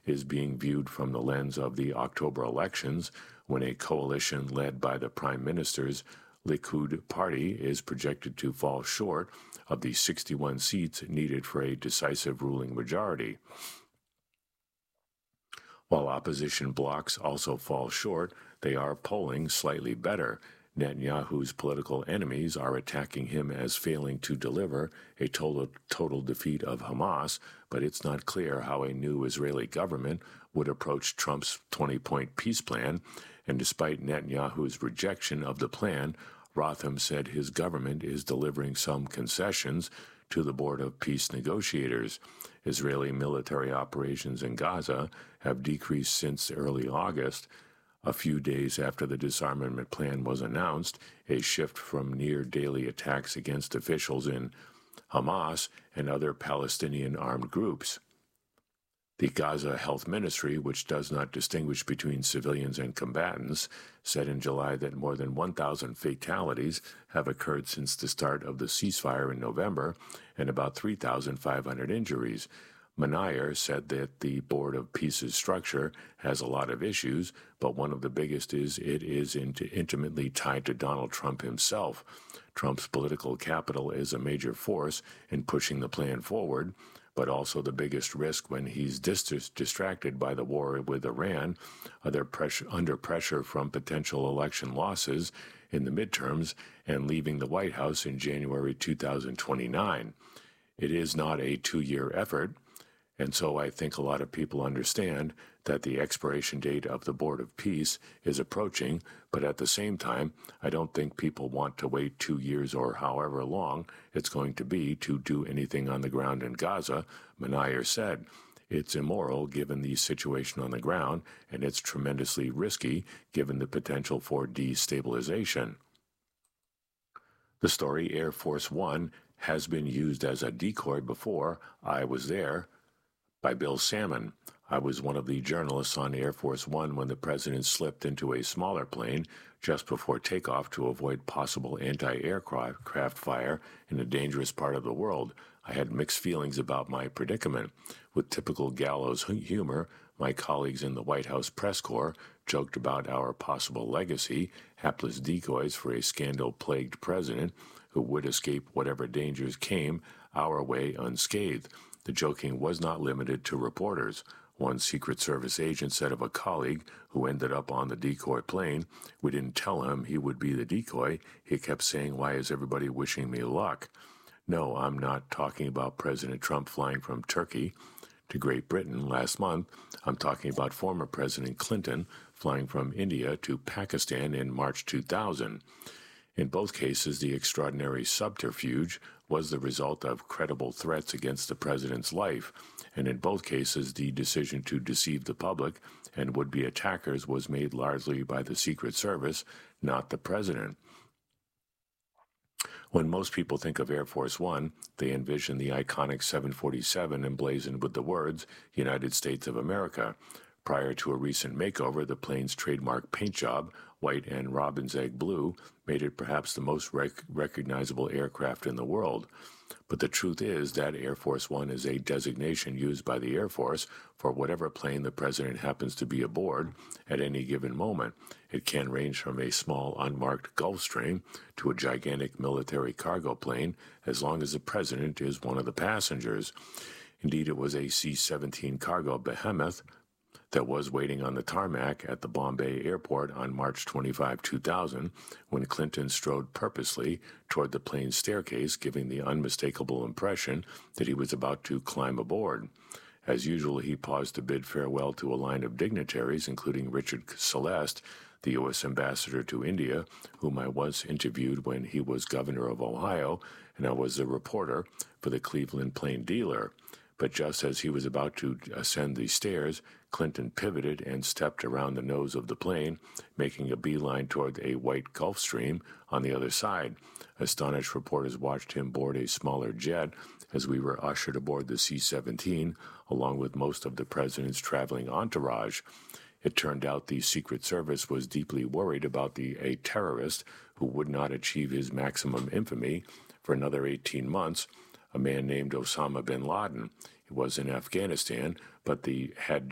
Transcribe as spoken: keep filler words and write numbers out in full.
is being viewed from the lens of the October elections, when a coalition led by the Prime Minister's Likud party is projected to fall short of the sixty-one seats needed for a decisive ruling majority. While opposition blocs also fall short, they are polling slightly better. Netanyahu's political enemies are attacking him as failing to deliver a total, total defeat of Hamas, but it's not clear how a new Israeli government would approach Trump's twenty-point peace plan, and despite Netanyahu's rejection of the plan, Rotham said his government is delivering some concessions to the Board of Peace negotiators. Israeli military operations in Gaza have decreased since early August. A few days after the disarmament plan was announced, a shift from near-daily attacks against officials in Hamas and other Palestinian armed groups. The Gaza Health Ministry, which does not distinguish between civilians and combatants, said in July that more than one thousand fatalities have occurred since the start of the ceasefire in November and about three thousand five hundred injuries. Menayer said that the Board of Peace's structure has a lot of issues, but one of the biggest is it is int- intimately tied to Donald Trump himself. Trump's political capital is a major force in pushing the plan forward, but also the biggest risk when he's dis- distracted by the war with Iran, other pressure, under pressure from potential election losses in the midterms, and leaving the White House in January two thousand twenty-nine. It is not a two-year effort, and so I think a lot of people understand that the expiration date of the Board of Peace is approaching, but at the same time, I don't think people want to wait two years or however long it's going to be to do anything on the ground in Gaza, Menayer said. It's immoral given the situation on the ground, and it's tremendously risky given the potential for destabilization. The story Air Force One has been used as a decoy before. I was there, by Bill Salmon. I was one of the journalists on Air Force One when the president slipped into a smaller plane just before takeoff to avoid possible anti-aircraft fire in a dangerous part of the world. I had mixed feelings about my predicament. With typical gallows humor, my colleagues in the White House press corps joked about our possible legacy, hapless decoys for a scandal-plagued president who would escape whatever dangers came our way unscathed. The joking was not limited to reporters. One Secret Service agent said of a colleague who ended up on the decoy plane, "We didn't tell him he would be the decoy. He kept saying, 'Why is everybody wishing me luck?'" No, I'm not talking about President Trump flying from Turkey to Great Britain last month. I'm talking about former President Clinton flying from India to Pakistan in March two thousand. In both cases, the extraordinary subterfuge was the result of credible threats against the president's life, and in both cases, the decision to deceive the public and would-be attackers was made largely by the Secret Service, not the president. When most people think of Air Force One, they envision the iconic seven forty-seven emblazoned with the words, United States of America. Prior to a recent makeover, the plane's trademark paint job, white and robin's egg blue, made it perhaps the most rec- recognizable aircraft in the world. But the truth is that Air Force One is a designation used by the Air Force for whatever plane the president happens to be aboard at any given moment. It can range from a small unmarked Gulfstream to a gigantic military cargo plane, as long as the president is one of the passengers. Indeed, it was a C seventeen cargo behemoth that was waiting on the tarmac at the Bombay airport on March twenty-fifth, two thousand, when Clinton strode purposely toward the plane's staircase, giving the unmistakable impression that he was about to climb aboard. As usual, he paused to bid farewell to a line of dignitaries, including Richard Celeste, the U S ambassador to India, whom I once interviewed when he was governor of Ohio, and I was a reporter for the Cleveland Plain Dealer. But just as he was about to ascend the stairs, Clinton pivoted and stepped around the nose of the plane, making a beeline toward a white Gulfstream on the other side. Astonished reporters watched him board a smaller jet as we were ushered aboard the C seventeen, along with most of the president's traveling entourage. It turned out the Secret Service was deeply worried about the a terrorist who would not achieve his maximum infamy for another eighteen months, a man named Osama bin Laden. He was in Afghanistan, but the had